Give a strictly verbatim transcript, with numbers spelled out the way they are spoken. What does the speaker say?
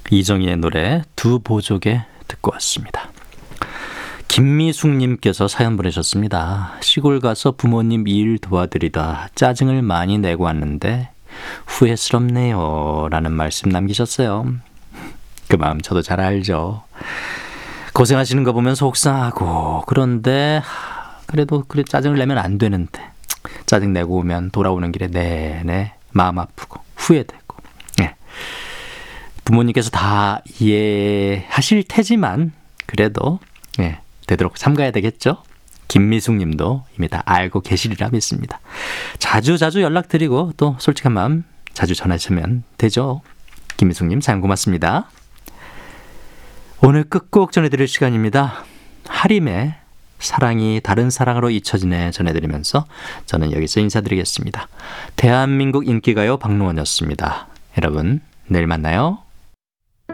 이정희의 노래 두 보조개 듣고 왔습니다. 김미숙님께서 사연 보내셨습니다. 시골 가서 부모님 일 도와드리다 짜증을 많이 내고 왔는데 후회스럽네요 라는 말씀 남기셨어요. 그 마음 저도 잘 알죠. 고생하시는 거 보면 속상하고, 그런데 그래도 그래 짜증을 내면 안 되는데 짜증 내고 오면 돌아오는 길에 내내 마음 아프고 후회되고. 네. 부모님께서 다 이해하실 테지만 그래도 네, 되도록 삼가야 되겠죠. 김미숙 님도 이미 다 알고 계시리라 믿습니다. 자주 자주 연락드리고 또 솔직한 마음 자주 전하시면 되죠. 김미숙 님 사연 고맙습니다. 오늘 끝곡 전해드릴 시간입니다. 하림의 사랑이 다른 사랑으로 잊혀지네 전해드리면서 저는 여기서 인사드리겠습니다. 대한민국 인기가요 박노원이었습니다. 여러분 내일 만나요.